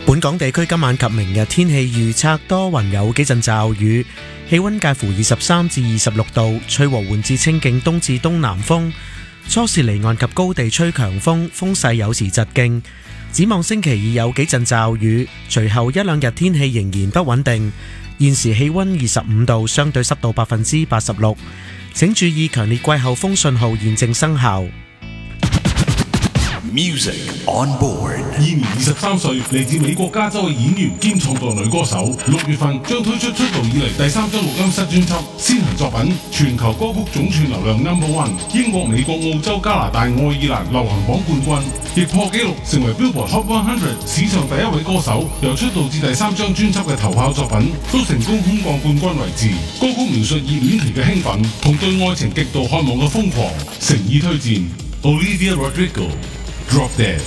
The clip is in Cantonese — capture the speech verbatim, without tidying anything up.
本港地區今晚及明日天氣預測多雲有幾陣驟雨，氣溫介乎二十三至二十六度，吹和緩至清勁東至東南風。初時離岸及高地吹強風，風勢有時疾勁。展望星期二有幾陣驟雨，隨後一兩日天氣仍然不穩定。現時氣溫二十五度，相對濕度百分之八十六。請注意強烈季候風信號現正生效。 Music on board。 現年二十三歲，嚟自美國加州嘅演員兼創作女歌手，六月份將推出出道以嚟第三張錄音室專輯，先行作品全球歌曲總串流量 number one， 英國、美國、澳洲、加拿大、愛爾蘭流行榜冠軍，亦破紀錄成為 Billboard Hot 一百史上第一位歌手。由出道至第三張專輯嘅頭炮作品，都成功空降冠軍位置。歌曲描述熱戀期嘅興奮同對愛情極度渴望嘅瘋狂，誠意推薦 Olivia Rodrigo。Drop Dead。